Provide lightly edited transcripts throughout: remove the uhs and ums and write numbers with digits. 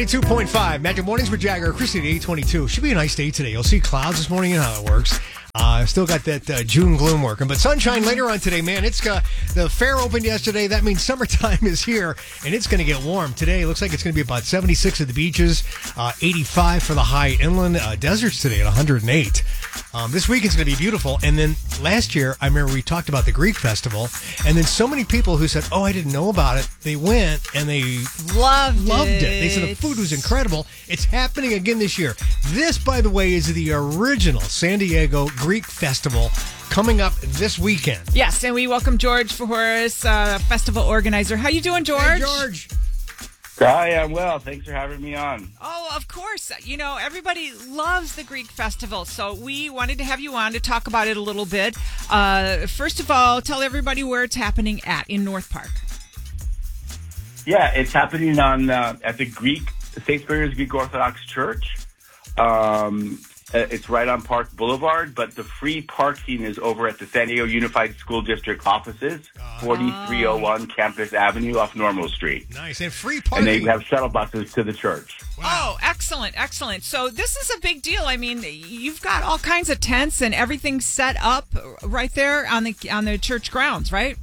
2.5 Magic Mornings with Jagger. Christy at 822. Should be a nice day today. You'll see clouds this morning. You know how it works. Still got that June gloom working, but sunshine later on today, man. It's the fair opened yesterday. That means summertime is here, and it's going to get warm today. It looks like it's going to be about 76 at the beaches, 85 for the high inland deserts today at 108. This week it's going to be beautiful. And then last year, I remember we talked about the Greek festival, and then so many people who said, "Oh, I didn't know about it." They went and they loved it. They said the food was incredible. It's happening again this year. This, by the way, is the original San Diego Greek Festival coming up this weekend. Yes, and we welcome George Fahoris, festival organizer. How you doing, George? Hey, George. Hi, I'm well. Thanks for having me on. Oh, of course. You know, everybody loves the Greek festival, so we wanted to have you on to talk about it a little bit. First of all, tell everybody where it's happening in North Park. Yeah, it's happening at the St. Spiritus Greek Orthodox Church. It's right on Park Boulevard, but the free parking is over at the San Diego Unified School District offices, 4301 Campus Avenue off Normal Street. Nice. And free parking. And they have shuttle buses to the church. Wow. Oh, excellent, excellent. So this is a big deal. I mean, you've got all kinds of tents and everything set up right there on the church grounds, right?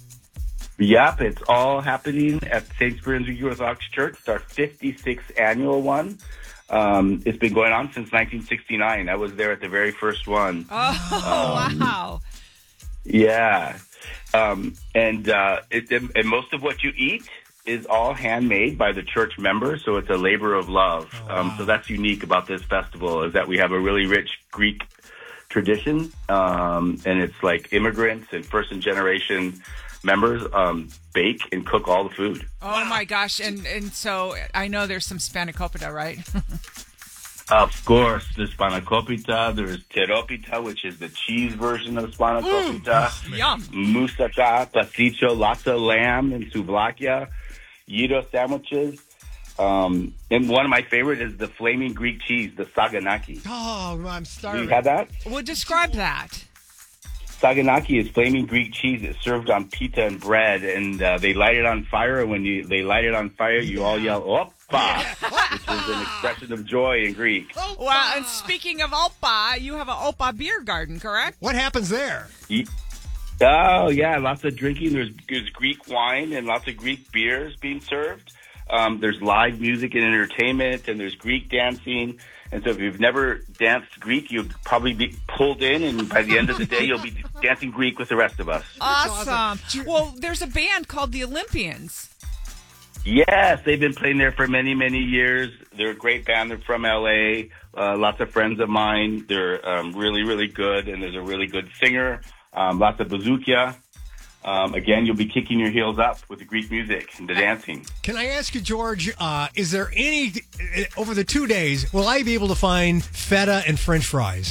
Yep, it's all happening at St. Spiritus Greek Orthodox Church. It's our 56th annual one. It's been going on since 1969. I was there at the very first one. Oh, wow. Yeah. And most of what you eat is all handmade by the church members, so it's a labor of love. So that's unique about this festival, is that we have a really rich Greek tradition, and it's like immigrants and first-generation members bake and cook all the food. Oh, my gosh. And so I know there's some spanakopita, right? Of course, there's spanakopita, there's teropita, which is the cheese version of spanakopita. Yum. Moussaka, pasticcio, lots of lamb and souvlakia, gyro sandwiches. And one of my favorite is the flaming Greek cheese, the saganaki. Oh, I'm starving. You had that? Well, describe that. Saganaki is flaming Greek cheese that's served on pita and bread, and they light it on fire. And when they light it on fire, you all yell "Oppa," which is an expression of joy in Greek. Oppa. Well, and speaking of Oppa, you have an Oppa beer garden, correct? What happens there? Oh, yeah, lots of drinking. There's Greek wine and lots of Greek beers being served. There's live music and entertainment, and there's Greek dancing. And so if you've never danced Greek, you'll probably be pulled in, and by the end of the day, you'll be dancing Greek with the rest of us. Awesome. Well, there's a band called the Olympians. Yes, they've been playing there for many, many years. They're a great band. They're from L.A., lots of friends of mine. They're really, really good, and there's a really good singer, lots of bouzoukia. Again, you'll be kicking your heels up with the Greek music and the dancing. Can I ask you, George, is there any, over the 2 days, will I be able to find feta and French fries?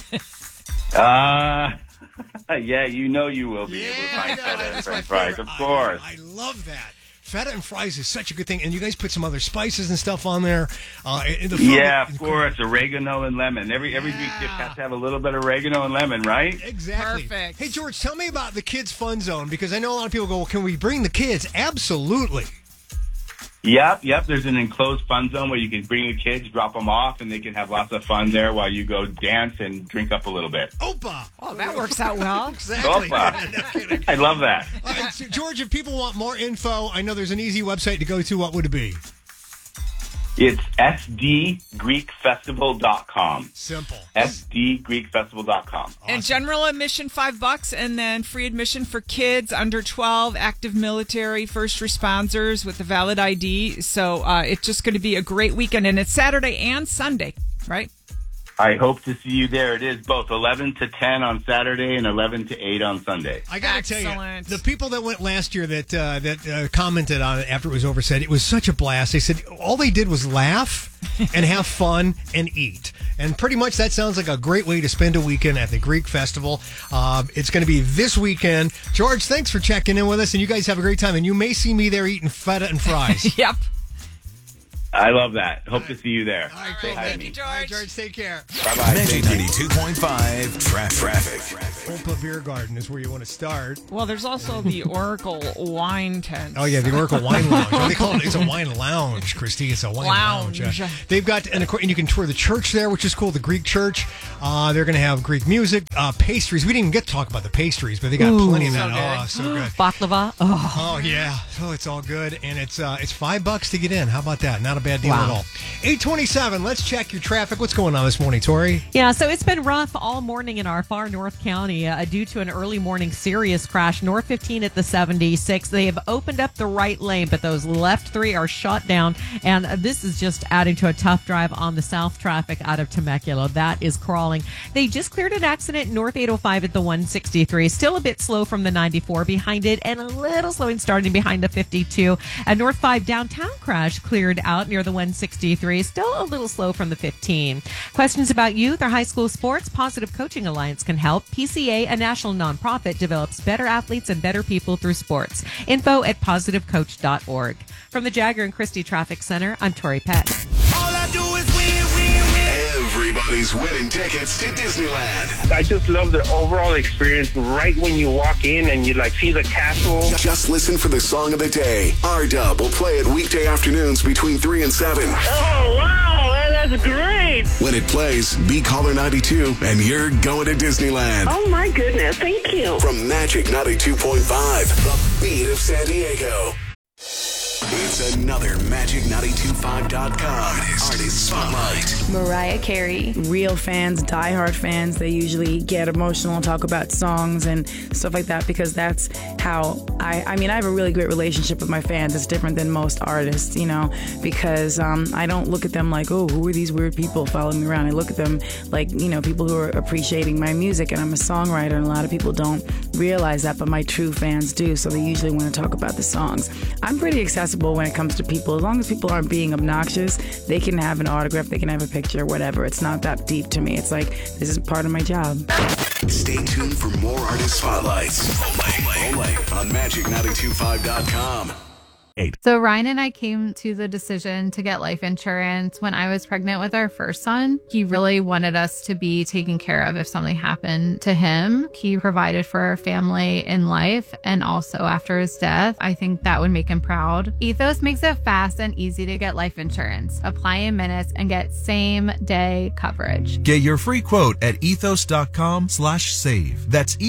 Yeah, you know you will be able to find feta and French fries, of course. I love that. Feta and fries is such a good thing, and you guys put some other spices and stuff on there. Yeah, of course, oregano and lemon. Every Greek dish has to have a little bit of oregano and lemon, right? Exactly. Perfect. Hey, George, tell me about the Kids Fun Zone, because I know a lot of people go, well, can we bring the kids? Absolutely. Yep. There's an enclosed fun zone where you can bring your kids, drop them off, and they can have lots of fun there while you go dance and drink up a little bit. Opa! Oh, that works out well. Exactly. Opa. I love that. So George, if people want more info, I know there's an easy website to go to. What would it be? It's sdgreekfestival.com. Simple. sdgreekfestival.com. Awesome. And general admission $5, and then free admission for kids under 12, active military, first responders with a valid ID. So it's just going to be a great weekend, and it's Saturday and Sunday, right? I hope to see you there. It is both 11 to 10 on Saturday and 11 to 8 on Sunday. I got to tell you, Excellent. the people that went last year that commented on it after it was over said it was such a blast. They said all they did was laugh and have fun and eat. And pretty much that sounds like a great way to spend a weekend at the Greek Festival. It's going to be this weekend. George, thanks for checking in with us, and you guys have a great time. And you may see me there eating feta and fries. Yep. I love that. Hope to see you there. All right, Say cool. hi to Thank me. you, George. All right, George, take care. Bye-bye. Magic Thank you. 92.5 Traffic. Opa Beer Garden is where you want to start. Well, there's also the Oracle Wine Tent. Oh, yeah, the Oracle Wine Lounge. What do they call it? It's a wine lounge, Christy. It's a wine lounge. Lounge. They've got, and you can tour the church there, which is cool, the Greek church. They're going to have Greek music, pastries. We didn't even get to talk about the pastries, but they got plenty of that. So Oh, so good. Baklava. Oh. Oh, yeah. Oh, it's all good. And it's $5 to get in. How about that? Not a bad deal at all. 827. Let's check your traffic. What's going on this morning, Tori? Yeah, so it's been rough all morning in our far north county due to an early morning serious crash. North 15 at the 76. They have opened up the right lane, but those left three are shut down. And this is just adding to a tough drive on the south traffic out of Temecula. That is crawling. They just cleared an accident north 805 at the 163. Still a bit slow from the 94 behind it, and a little slowing starting behind the 52. A north 5 downtown crash cleared out near the 163. Still a little slow from the 15. Questions about youth or high school sports? Positive Coaching Alliance can help. PCA, a national nonprofit, develops better athletes and better people through sports. Info at positivecoach.org. From the Jagger and Christie Traffic Center, I'm Tori Peck. All I do is win. Everybody's winning tickets to Disneyland. I just love the overall experience right when you walk in and you see the castle. Just listen for the song of the day. R-Dub will play it weekday afternoons between 3 and 7. Oh, wow, that's great. When it plays, be caller 92 and you're going to Disneyland. Oh, my goodness, thank you. From Magic 92.5, the beat of San Diego. It's another Magic925.com Artist Spotlight. Mariah Carey. Real fans, diehard fans, they usually get emotional and talk about songs and stuff like that because that's how I have a really great relationship with my fans. It's different than most artists, because I don't look at them like, oh, who are these weird people following me around? I look at them like, people who are appreciating my music, and I'm a songwriter, and a lot of people don't realize that, but my true fans do, so they usually want to talk about the songs. I'm pretty accessible when it comes to people. As long as people aren't being obnoxious, they can have an autograph, they can have a picture, whatever. It's not that deep to me. It's like, this is part of my job. Stay tuned for more Artist Spotlights. Only on Magic925.com. So Ryan and I came to the decision to get life insurance when I was pregnant with our first son. He really wanted us to be taken care of if something happened to him. He provided for our family in life and also after his death. I think that would make him proud. Ethos makes it fast and easy to get life insurance. Apply in minutes and get same day coverage. Get your free quote at ethos.com/save. That's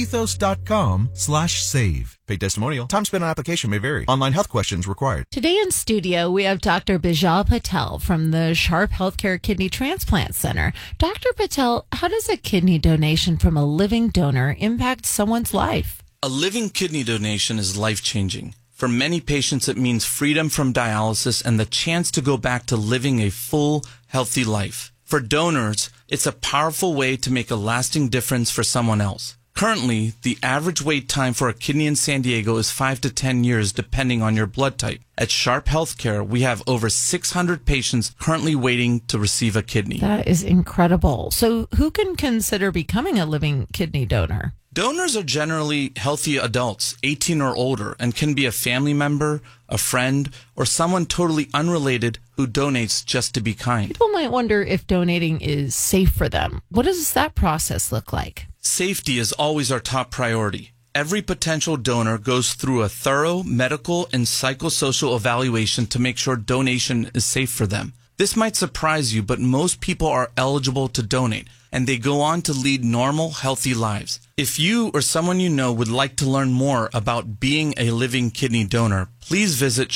ethos.com/save. Paid testimonial. Time spent on application may vary. Online health questions required. Today in studio, we have Dr. Bijal Patel from the Sharp Healthcare Kidney Transplant Center. Dr. Patel, how does a kidney donation from a living donor impact someone's life? A living kidney donation is life-changing. For many patients, it means freedom from dialysis and the chance to go back to living a full, healthy life. For donors, it's a powerful way to make a lasting difference for someone else. Currently, the average wait time for a kidney in San Diego is 5 to 10 years, depending on your blood type. At Sharp Healthcare, we have over 600 patients currently waiting to receive a kidney. That is incredible. So who can consider becoming a living kidney donor? Donors are generally healthy adults, 18 or older, and can be a family member, a friend, or someone totally unrelated who donates just to be kind. People might wonder if donating is safe for them. What does that process look like? Safety is always our top priority. Every potential donor goes through a thorough medical and psychosocial evaluation to make sure donation is safe for them. This might surprise you, but most people are eligible to donate, and they go on to lead normal, healthy lives. If you or someone you know would like to learn more about being a living kidney donor, please visit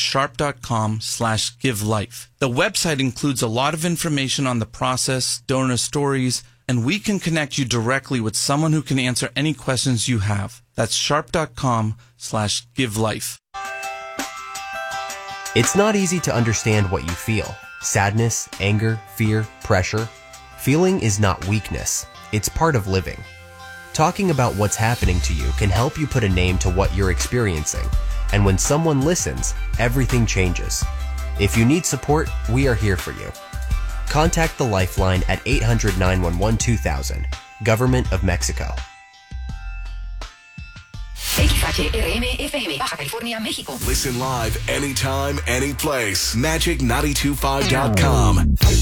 sharp.com/givelife. The website includes a lot of information on the process, donor stories, and we can connect you directly with someone who can answer any questions you have. That's sharp.com/givelife. It's not easy to understand what you feel. Sadness, anger, fear, pressure. Feeling is not weakness. It's part of living. Talking about what's happening to you can help you put a name to what you're experiencing. And when someone listens, everything changes. If you need support, we are here for you. Contact the Lifeline at 800-911-2000, Government of Mexico. 85 HRM FM, Baja California, México. Listen live anytime, any place. Magic925.com.